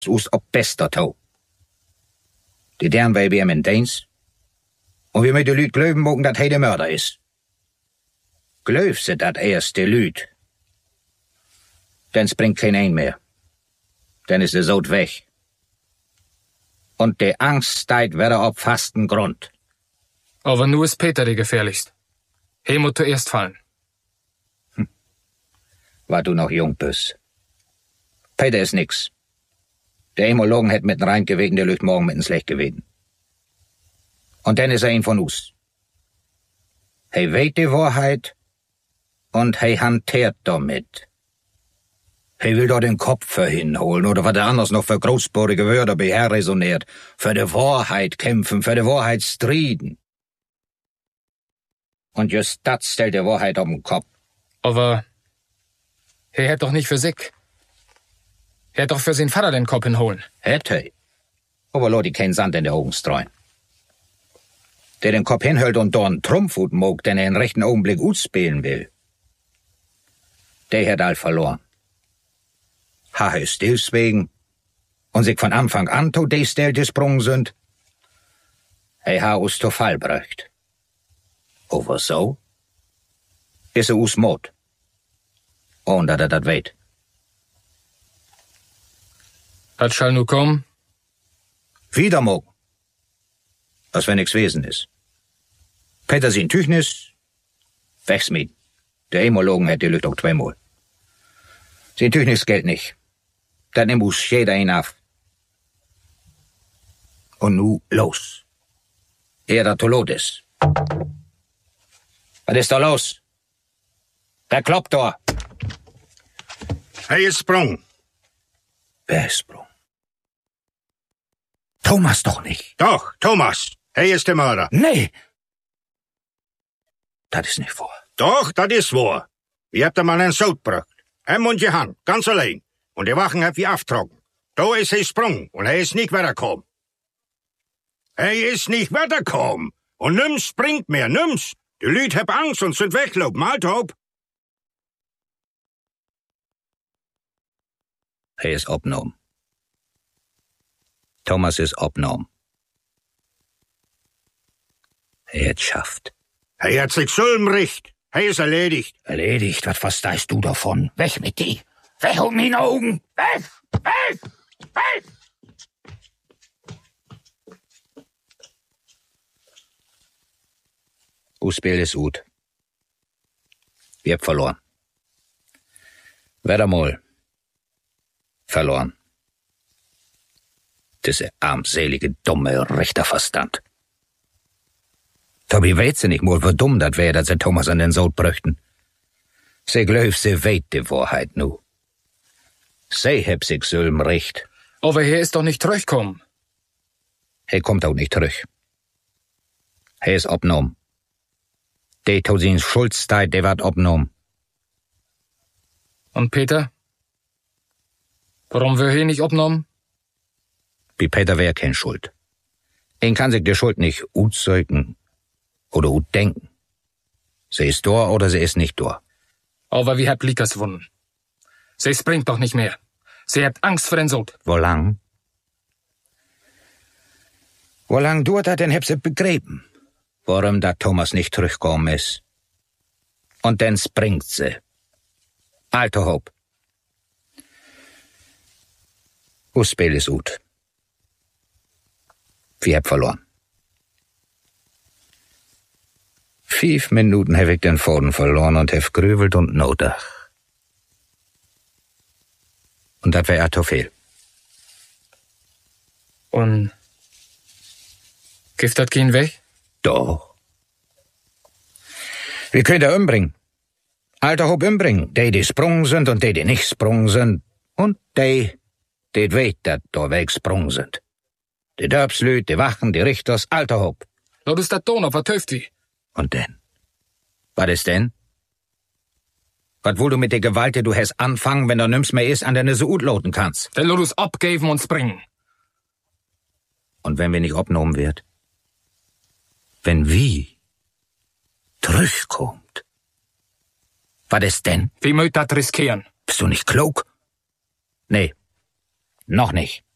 us op bester tau. Die deren wij weer in Deens. Und wir mit de Lüd glöben mogen, dat hij de Mörder is. Glöf se dat erst de Lüd. Dann springt kein ein mehr. Dann ist der Sod weg. Und die Angst steigt wieder auf fasten Grund. Aber nur ist Peter der gefährlichst. He muss zuerst fallen. War du noch jung bist. Peter ist nix. Der Emologen hätt mit rein gewegen, der lügt morgen mit ins Licht gewesen. Und dann ist ein von us. He weht die Wahrheit und he hantiert damit. He will dort den Kopf für hinholen oder was er anders noch für großsporige Wörter beherresoniert. Für die Wahrheit kämpfen, für die Wahrheit striden. Und just das stellt die Wahrheit auf den Kopf. Aber er hätt doch nicht für sich. Er hätt doch für seinen Vater den Kopf hinholen. Hätte. Aber lo die kein Sand in die Augen streuen. Der den Kopf hinhält und dorn Trumpfhut mag, den er in rechten Augenblick ausspielen will. Der hat all verloren. Ha ist deswegen und sich von Anfang an to des Stel gesprungen sind. Ha us to Fall bräucht. Aber so is er us Mord. Und dat dat weet. Das schall nu kommen. Wieder morgen. Als wenn nix Wesen is. Peter sin Tüchnis, wegsmieden. Der Emologen hätt die Lügt auch zweimal. Sin Tüchnis Geld nicht. Dann muss jeder ihn auf. Und nu los. Er tot ist. Was ist da los? Wer kloppt da? Hij is sprung. Wer ist sprung? Thomas doch nicht. Doch, Thomas. Hij is der Mörder. Nee. Das ist nicht wahr. Doch, dat is wahr. Wie habt ihr mal einen Sod gebracht? Hem und je Hand, ganz allein. Und die Wachen habt wie auftrocken. Da ist hij sprung und hij is nicht weitergekommen. Hij is nicht weitergekommen. Und nims springt mehr, nims. Die Lüd hab Angst und sind weggelaufen, halt hopp. Er ist abgenommen. Thomas ist abgenommen. Er hat schafft. Er hat sich Sulmrecht. Er ist erledigt. Erledigt? Was verstehst du davon? Weg mit die! Weg um meine Augen! Weg! Weg! Weg! Spiel ist gut. Wir haben verloren. Wieder mal. Verloren. Das ist armselige, dumme Richterverstand. Tobi weiß nicht mal, wie dumm das wär, dass sie Thomas an den Sod bräuchten. Sie glaub, sie weht die Wahrheit nu. Sie heb sich Sülm recht. Aber er ist doch nicht zurückgekommen. Er kommt auch nicht zurück. Er ist abgenommen. Die Tosins Schuldzeit, der wird abgenommen. Und Peter? Warum wir hier nicht abgenommen? Wie Peter wär kein Schuld. Ihn kann sich die Schuld nicht utzeugen oder denken. Sie ist da oder sie ist nicht da. Aber wie hat Likas gewonnen? Sie springt doch nicht mehr. Sie hat Angst vor den Sod. Wo lang? Wo lang dauert hat, dann hab sie begräben. Warum da Thomas nicht zurückgekommen ist. Und dann springt sie. Alter Hob. Spiel ist gut. Wir hab verloren. 5 Minuten hab ich den Faden verloren und hab grübelt und notach. Und das wär zu viel. Und gibt das keinen Weg? Doch. Wir können da umbringen. Alter Hob umbringen. Die sprung sind und die nicht sprung sind. Und die weet, dat da wegsprung sind. Die Dörpslüt, die Wachen, die Richters, alter Hob. Laut ist dat Ton, was töft wie? Und denn? Was ist denn? Was wohl du mit der Gewalt, die du hast anfangen, wenn da nimm's mehr ist, an deine so gut loten kannst? Dann laut uns abgeben und springen. Und wenn wir nicht abgenommen wird? Wenn wie zurückkommt? Was ist denn? Wie möcht dat riskieren? Bist du nicht klug? Nee, noch nicht.